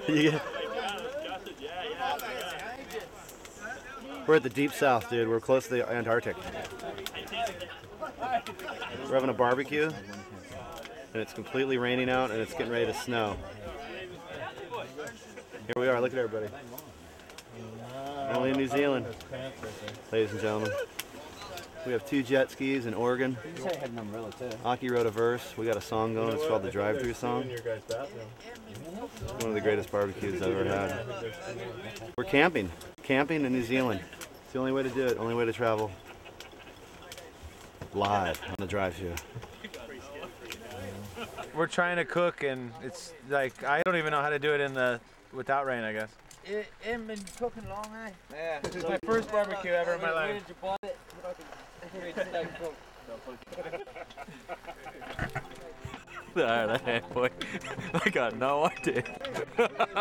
We're at the deep south, dude. We're close to the Antarctic. We're having a barbecue, and it's completely raining out, and it's getting ready to snow. Here we are. Look at everybody. Only in New Zealand, ladies and gentlemen. We have 2 jet skis in Oregon. You said I had an umbrella too. Aki wrote a verse. We got a song going. It's called the Drive-Thru Song. One of the greatest barbecues I've ever had. We're camping. Camping in New Zealand. It's the only way to do it. Only way to travel. Live on the Drive-Thru. We're trying to cook, and it's like I don't even know how to do it without rain, I guess. It ain't been cooking long, eh? Yeah, this is my first barbecue ever in my life. Where did you buy it? Alright, boy. I got no idea.